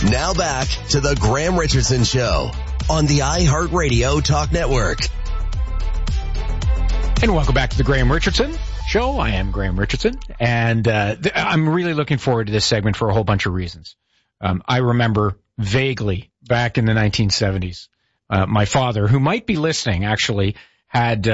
Now back to the Graham Richardson Show on the iHeartRadio Talk Network. And welcome back to the Graham Richardson Show. I am Graham Richardson, and I'm really looking forward to this segment for a whole bunch of reasons. I remember vaguely back in the 1970s, my father, who might be listening, actually had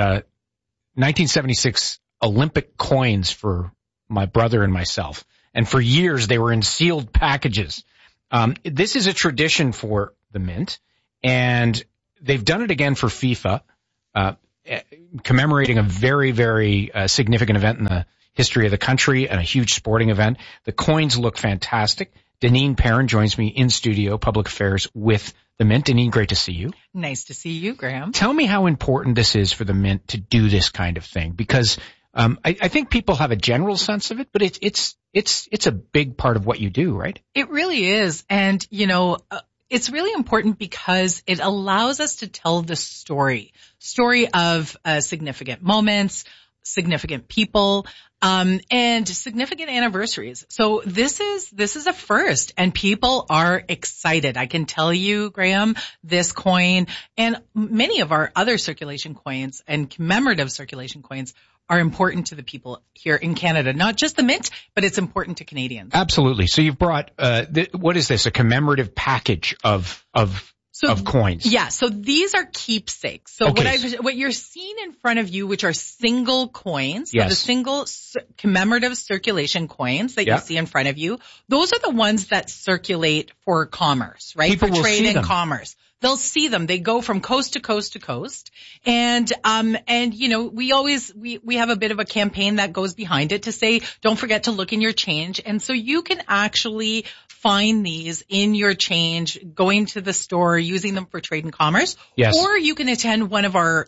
1976 Olympic coins for my brother and myself. And for years, they were in sealed packages. This is a tradition for the Mint, and they've done it again for FIFA, commemorating a very, very significant event in the history of the country and a huge sporting event. The coins look fantastic. Deneen Perrin joins me in studio, Public Affairs with the Mint. Deneen, great to see you. Nice to see you, Graham. Tell me how important this is for the Mint to do this kind of thing, because I think people have a general sense of it, but it's a big part of what you do, right? It really is. And, it's really important because it allows us to tell the story of significant moments, significant people, and significant anniversaries. So this is a first, and people are excited. I can tell you, Graham, this coin and many of our other circulation coins and commemorative circulation coins are important to the people here in Canada, not just the Mint, but it's important to Canadians. Absolutely. So you've brought, what is this? A commemorative package of coins. Yeah. So these are keepsakes. So okay. what you're seeing in front of you, which are single coins, so yes. the single commemorative circulation coins that yeah. you see in front of you, those are the ones that circulate for commerce, right? People for will trade see and them. commerce. They'll see them. They go from coast to coast to coast. And we have a bit of a campaign that goes behind it to say, don't forget to look in your change. And so you can actually find these in your change, going to the store, using them for trade and commerce. Yes. Or you can attend one of our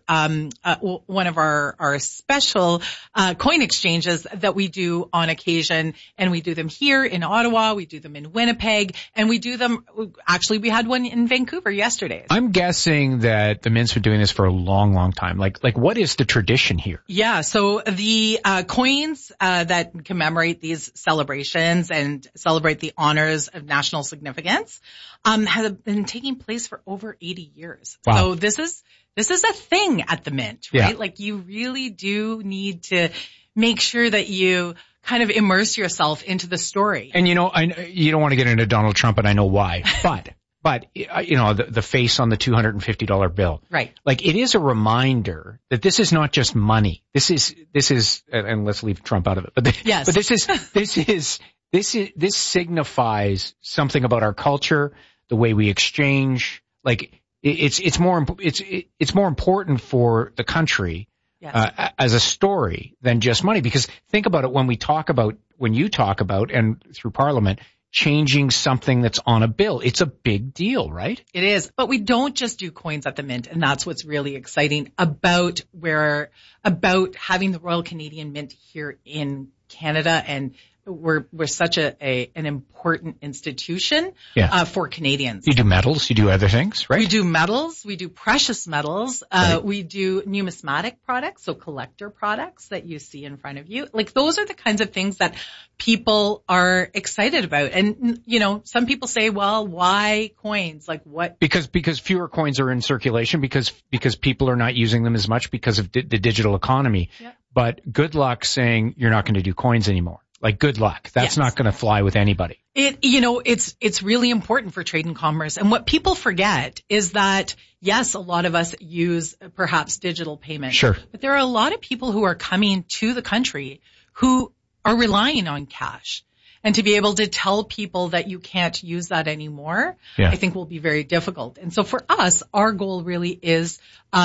special, coin exchanges that we do on occasion. And we do them here in Ottawa. We do them in Winnipeg, and we do them, actually we had one in Vancouver yesterday. I'm guessing that the Mint's been doing this for a long, long time. Like what is the tradition here? Yeah. So the, coins, that commemorate these celebrations and celebrate the honors of national significance, have been taking place for over 80 years. Wow. So this is a thing at the Mint, right? Yeah. Like you really do need to make sure that you kind of immerse yourself into the story. And you don't want to get into Donald Trump, and I know why, but the face on the $250 bill. Right. Like it is a reminder that this is not just money. This is, and let's leave Trump out of it. But yes. But this signifies something about our culture, the way we exchange. Like it's more important for the country. Yes. As a story than just money, because think about it when you talk about and through Parliament, changing something that's on a bill. It's a big deal, right? It is. But we don't just do coins at the Mint, and that's what's really exciting about having the Royal Canadian Mint here in Canada, and we're such an important institution for Canadians. You do metals, you do other things, right? We do metals, we do precious metals, right. We do numismatic products, so collector products that you see in front of you. Like those are the kinds of things that people are excited about. And some people say, well, why coins? Like what? Because fewer coins are in circulation, because people are not using them as much because of the digital economy. Yep. But good luck saying you're not going to do coins anymore. Like good luck. That's not going to fly with anybody. It's really important for trade and commerce. And what people forget is that, yes, a lot of us use perhaps digital payments. Sure. But there are a lot of people who are coming to the country who are relying on cash. And to be able to tell people that you can't use that anymore, I think will be very difficult. And so for us, our goal really is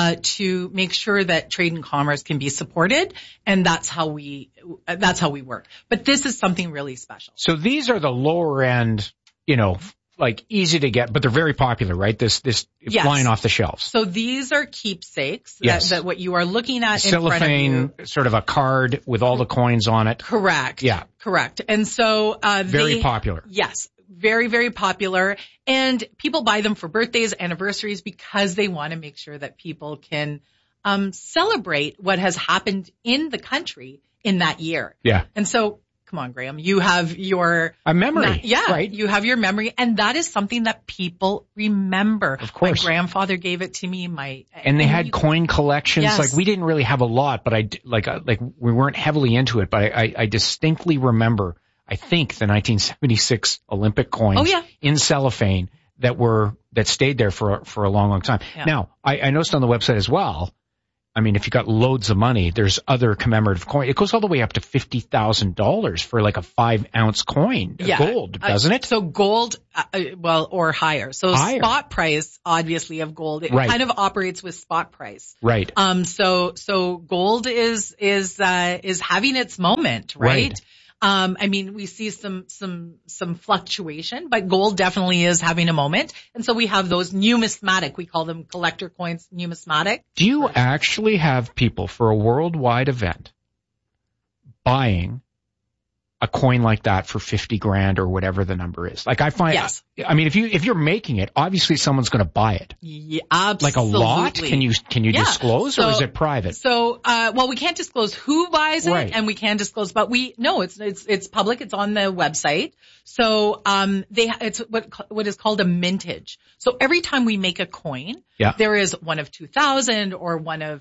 to make sure that trade and commerce can be supported, and that's how we work. But this is something really special. So these are the lower end, like easy to get, but they're very popular, right? This flying off the shelves. So these are keepsakes that what you are looking at cellophane, in front of you. Sort of a card with all the coins on it. Correct. Yeah. Correct. And so, very popular. Yes. Very, very popular. And people buy them for birthdays, anniversaries, because they want to make sure that people can, celebrate what has happened in the country in that year. Yeah. And so, come on, Graham. You have your a memory. Right. You have your memory, and that is something that people remember. Of course. My grandfather gave it to me. And they had coin collections. Yes. Like we didn't really have a lot, but like we weren't heavily into it. But I distinctly remember, I think, the 1976 Olympic coins in cellophane that stayed there for a long, long time. Yeah. Now, I noticed on the website as well. I mean, if you got loads of money, there's other commemorative coin. It goes all the way up to $50,000 for like a 5-ounce coin, gold, doesn't it? So gold, or higher. So higher. Spot price, obviously, of gold, it kind of operates with spot price. Right. So gold is having its moment, right? I mean, we see some fluctuation, but gold definitely is having a moment. And so we have those numismatic, we call them collector coins, numismatic. Do you actually have people for a worldwide event buying a coin like that for 50 grand or whatever the number is? Like I find, I mean, if you're making it, obviously someone's going to buy it. Yeah, absolutely. Like a lot? Can you disclose, or is it private? So, we can't disclose who buys it, and we can disclose, but it's public. It's on the website. So, it's what is called a mintage. So every time we make a coin, there is one of 2,000 or one of,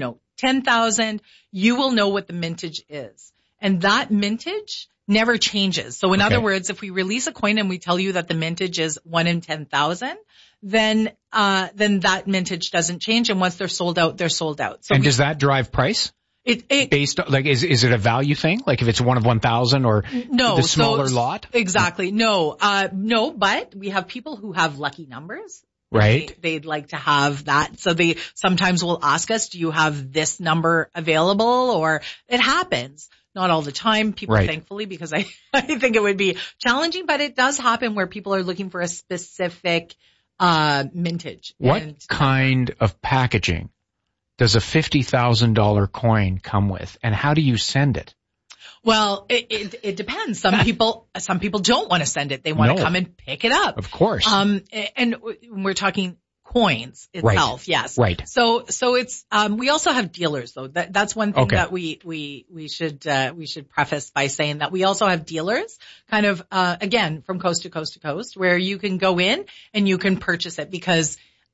10,000. You will know what the mintage is. And that mintage never changes. So in other words, if we release a coin and we tell you that the mintage is 1 in 10,000, then that mintage doesn't change. And once they're sold out, they're sold out. So does that drive price? Based on, like, is it a value thing? Like if it's 1 of 1,000 or the smaller lot? Exactly. No, but we have people who have lucky numbers. Right. They'd like to have that. So they sometimes will ask us, do you have this number available? Or it happens. Not all the time, people, thankfully, because I think it would be challenging, but it does happen where people are looking for a specific mintage. What kind of packaging does a $50,000 coin come with, and how do you send it? Well, it depends. Some people don't want to send it. They want to come and pick it up. Of course. And we're talking coins itself. Yes. Right. So it's, we also have dealers though. That's one thing that we should preface by saying that we also have dealers kind of, again, from coast to coast to coast, where you can go in and you can purchase it because,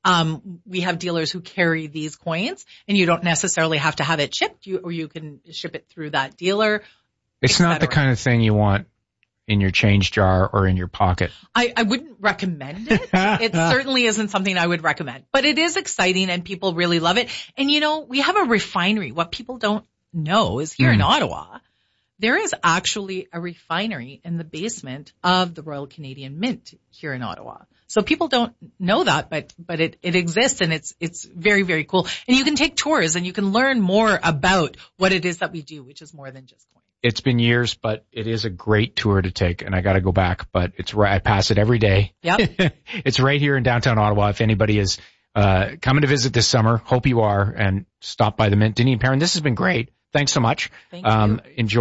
we have dealers who carry these coins and you don't necessarily have to have it shipped, or you can ship it through that dealer. It's not the kind of thing you want in your change jar or in your pocket. I wouldn't recommend it. It certainly isn't something I would recommend, but it is exciting and people really love it. And we have a refinery. What people don't know is here in Ottawa, there is actually a refinery in the basement of the Royal Canadian Mint here in Ottawa. So people don't know that, but it exists, and it's very, very cool. And you can take tours and you can learn more about what it is that we do, which is more than just coins. It's been years, but it is a great tour to take, and I got to go back, but it's right. I pass it every day. Yep. It's right here in downtown Ottawa. If anybody is coming to visit this summer, hope you are, and stop by the Mint. Deneen Perrin, this has been great. Thanks so much. Thank you.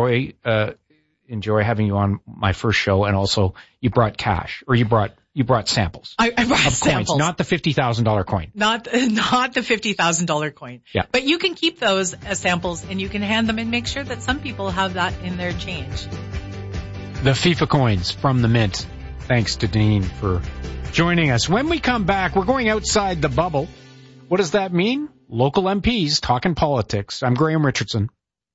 Enjoy having you on my first show, and also you brought cash, or you brought samples. I brought samples. Coins, not the $50,000 coin. Not the $50,000 coin. Yeah. But you can keep those as samples and you can hand them and make sure that some people have that in their change. The FIFA coins from the Mint. Thanks to Deneen for joining us. When we come back, we're going outside the bubble. What does that mean? Local MPs talking politics. I'm Graham Richardson.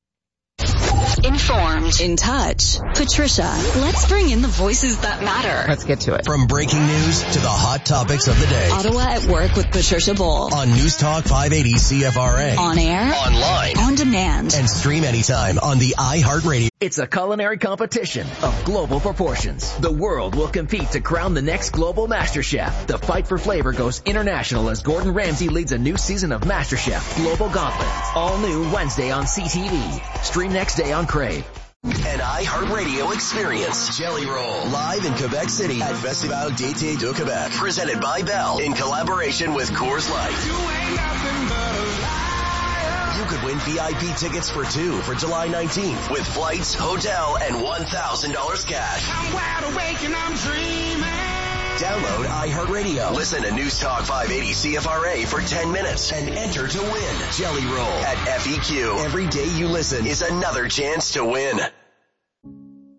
Informed, in touch. Patricia, let's bring in the voices that matter. Let's get to it. From breaking news to the hot topics of the day. Ottawa at Work with Patricia Bull. On News Talk 580 CFRA. On air. Online. On demand. And stream anytime on the iHeartRadio. It's a culinary competition of global proportions. The world will compete to crown the next global MasterChef. The fight for flavor goes international as Gordon Ramsay leads a new season of MasterChef Global Gauntlet. All new Wednesday on CTV. Stream next day on Crave. An iHeartRadio experience. Jelly Roll. Live in Quebec City at Festival d'Été de Québec. Presented by Bell in collaboration with Coors Light. You could win VIP tickets for 2 for July 19th with flights, hotel, and $1,000 cash. I'm wide awake and I'm dreaming. Download iHeartRadio. Listen to News Talk 580 CFRA for 10 minutes and enter to win. Jelly Roll at FEQ. Every day you listen is another chance to win.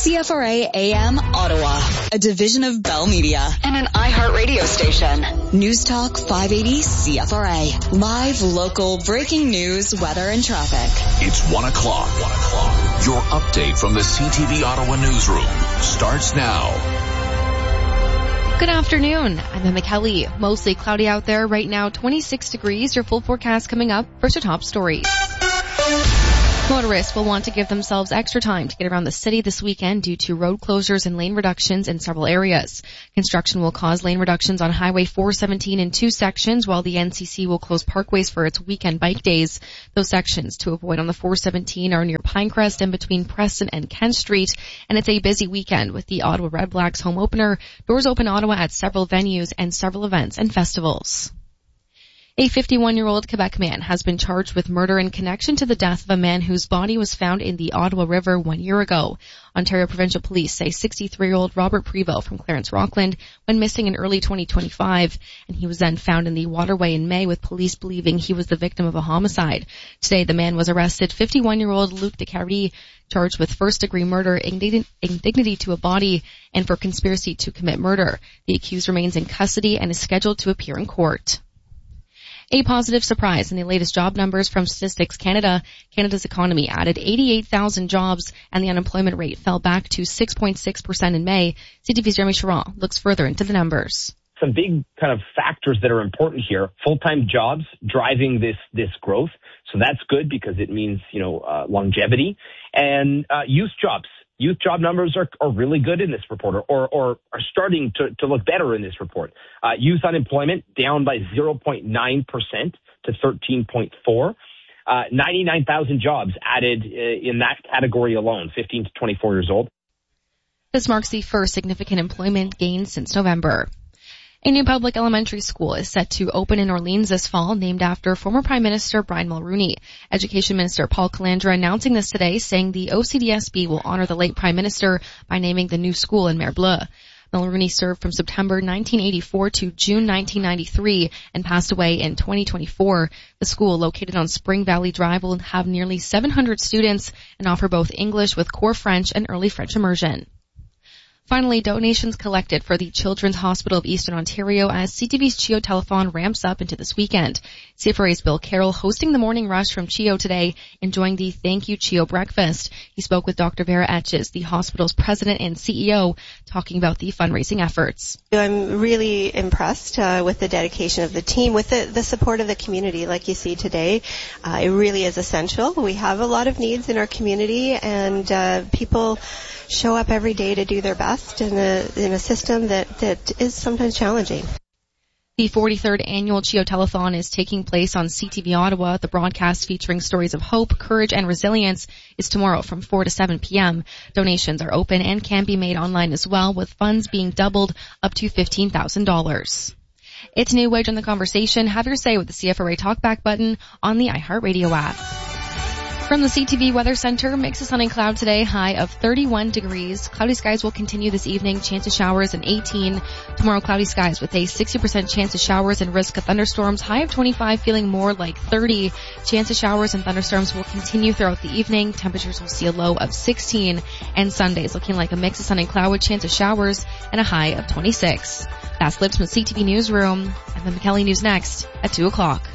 CFRA AM Ottawa, a division of Bell Media and an iHeartRadio station. News Talk 580 CFRA. Live, local, breaking news, weather, and traffic. It's 1 o'clock. Your update from the CTV Ottawa newsroom starts now. Good afternoon. I'm Emma Kelly. Mostly cloudy out there right now, 26 degrees. Your full forecast coming up. First, your top stories. Motorists will want to give themselves extra time to get around the city this weekend due to road closures and lane reductions in several areas. Construction will cause lane reductions on Highway 417 in 2 sections, while the NCC will close parkways for its weekend bike days. Those sections to avoid on the 417 are near Pinecrest and between Preston and Kent Street. And it's a busy weekend with the Ottawa Red Blacks home opener, Doors Open Ottawa at several venues, and several events and festivals. A 51-year-old Quebec man has been charged with murder in connection to the death of a man whose body was found in the Ottawa River 1 year ago. Ontario Provincial Police say 63-year-old Robert Preville from Clarence Rockland went missing in early 2025, and he was then found in the waterway in May, with police believing he was the victim of a homicide. Today, the man was arrested. 51-year-old Luc Descaries, charged with first-degree murder, indignity to a body, and for conspiracy to commit murder. The accused remains in custody and is scheduled to appear in court. A positive surprise in the latest job numbers from Statistics Canada. Canada's economy added 88,000 jobs, and the unemployment rate fell back to 6.6% in May. CTV's Jeremy Charron looks further into the numbers. Some big kind of factors that are important here. Full-time jobs driving this growth. So that's good because it means, longevity. And youth jobs. Youth job numbers are really good in this report, or are starting to look better in this report. Youth unemployment down by 0.9% to 13.4. 99,000 jobs added in that category alone, 15 to 24 years old. This marks the first significant employment gain since November. A new public elementary school is set to open in Orleans this fall, named after former Prime Minister Brian Mulroney. Education Minister Paul Calandra announcing this today, saying the OCDSB will honor the late Prime Minister by naming the new school in Mare-Bleu. Mulroney served from September 1984 to June 1993 and passed away in 2024. The school, located on Spring Valley Drive, will have nearly 700 students and offer both English with core French and early French immersion. Finally, donations collected for the Children's Hospital of Eastern Ontario as CTV's CHEO Telethon ramps up into this weekend. CFRA's Bill Carroll hosting the morning rush from CHEO today, enjoying the Thank You CHEO breakfast. He spoke with Dr. Vera Etches, the hospital's president and CEO, talking about the fundraising efforts. I'm really impressed with the dedication of the team, with the support of the community like you see today. It really is essential. We have a lot of needs in our community, and people show up every day to do their best in a system that is sometimes challenging. The 43rd annual CHEO Telethon is taking place on CTV Ottawa. The broadcast featuring stories of hope, courage, and resilience is tomorrow from 4 to 7 p.m. Donations are open and can be made online as well, with funds being doubled up to $15,000. It's New Wage on the Conversation. Have your say with the CFRA Talkback button on the iHeartRadio app. From the CTV Weather Center, mix of sun and cloud today, high of 31 degrees. Cloudy skies will continue this evening, chance of showers in 18. Tomorrow, cloudy skies with a 60% chance of showers and risk of thunderstorms, high of 25, feeling more like 30. Chance of showers and thunderstorms will continue throughout the evening. Temperatures will see a low of 16. And Sunday's looking like a mix of sun and cloud with chance of showers and a high of 26. That's Lips from the CTV Newsroom. I'm Emma Kelly. News next at 2 o'clock.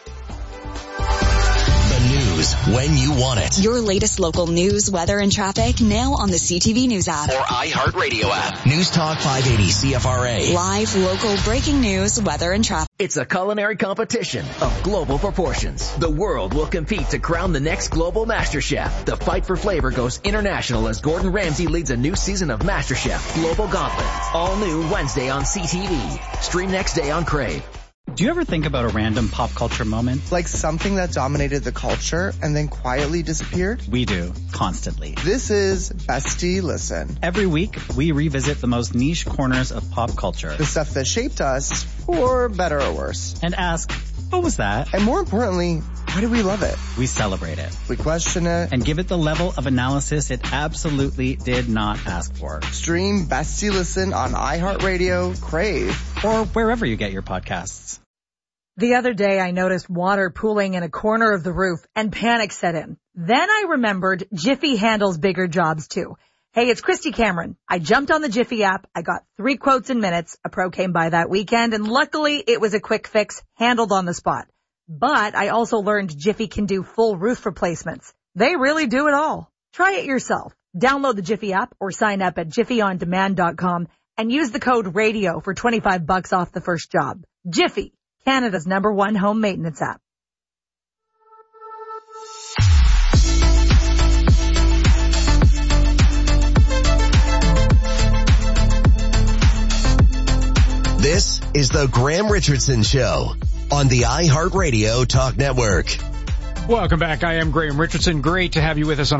News when you want it. Your latest local news, weather, and traffic now on the CTV News app. Or iHeartRadio app. News Talk 580 CFRA. Live, local, breaking news, weather, and traffic. It's a culinary competition of global proportions. The world will compete to crown the next global MasterChef. The fight for flavor goes international as Gordon Ramsay leads a new season of MasterChef Global Gauntlet. All new Wednesday on CTV. Stream next day on Crave. Do you ever think about a random pop culture moment? Like something that dominated the culture and then quietly disappeared? We do, constantly. This is Bestie Listen. Every week, we revisit the most niche corners of pop culture. The stuff that shaped us, for better or worse. And ask, what was that? And more importantly, why do we love it? We celebrate it. We question it. And give it the level of analysis it absolutely did not ask for. Stream Bestie Listen on iHeartRadio, Crave, or wherever you get your podcasts. The other day I noticed water pooling in a corner of the roof and panic set in. Then I remembered Jiffy handles bigger jobs too. Hey, it's Christy Cameron. I jumped on the Jiffy app. I got 3 quotes in minutes. A pro came by that weekend, and luckily it was a quick fix, handled on the spot. But I also learned Jiffy can do full roof replacements. They really do it all. Try it yourself. Download the Jiffy app or sign up at jiffyondemand.com and use the code RADIO for $25 off the first job. Jiffy, Canada's #1 home maintenance app. This is the Graham Richardson Show on the iHeartRadio Talk Network. Welcome back. I am Graham Richardson. Great to have you with us on